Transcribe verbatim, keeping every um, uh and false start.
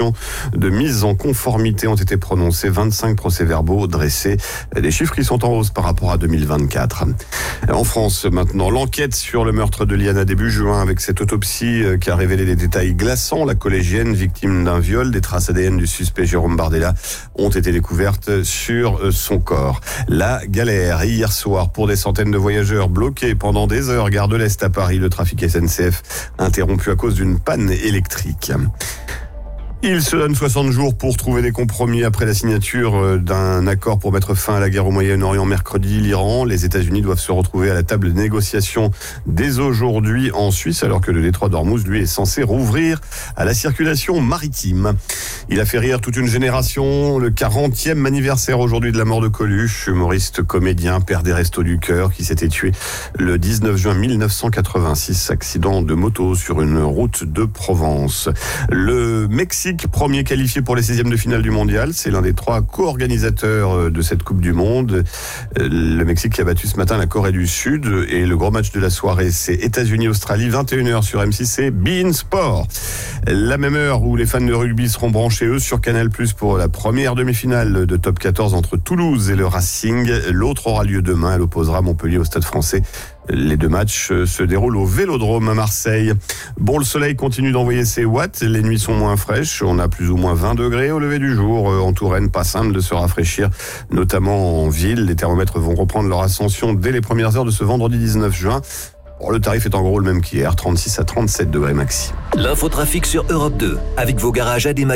décisions de mise en conformité ont été prononcées, vingt-cinq procès-verbaux dressés, des chiffres qui sont en hausse par rapport à deux mille vingt-quatre. En France, maintenant, l'enquête sur le meurtre de Liana début juin avec cette autopsie qui a révélé des détails glaçants. La collégienne, victime d'un viol, des traces A D N du suspect Jérôme Bardella ont été découvertes sur son corps. La galère hier soir pour des centaines de voyageurs bloqués pendant des heures gare de l'Est à Paris. Le trafic S N C F interrompu à cause d'une panne électrique. Il se donne soixante jours pour trouver des compromis après la signature d'un accord pour mettre fin à la guerre au Moyen-Orient mercredi. L'Iran, les États-Unis doivent se retrouver à la table de négociation dès aujourd'hui en Suisse, alors que le détroit d'Ormuz, lui, est censé rouvrir à la circulation maritime. Il a fait rire toute une génération. Le quarantième anniversaire aujourd'hui de la mort de Coluche, humoriste, comédien, père des Restos du Cœur, qui s'était tué le dix-neuf juin mille neuf cent quatre-vingt-six, accident de moto sur une route de Provence. Le Mexique, premier qualifié pour les seizièmes de finale du mondial. C'est l'un des trois co-organisateurs de cette Coupe du Monde. Le Mexique qui a battu ce matin la Corée du Sud. Et le gros match de la soirée, c'est États-Unis-Australie, vingt et une heures sur M six et beIN Sport. La même heure où les fans de rugby seront branchés, eux, sur Canal plus, pour la première demi-finale de Top quatorze entre Toulouse et le Racing. L'autre aura lieu demain. Elle opposera Montpellier au Stade Français. Les deux matchs se déroulent au Vélodrome à Marseille. Bon, le soleil continue d'envoyer ses watts. Les nuits sont moins fraîches. On a plus ou moins vingt degrés au lever du jour. En Touraine, pas simple de se rafraîchir, notamment en ville. Les thermomètres vont reprendre leur ascension dès les premières heures de ce vendredi dix-neuf juin. Bon, le tarif est en gros le même qu'hier, trente-six à trente-sept degrés maxi. L'infotrafic sur Europe deux, avec vos garages A D M A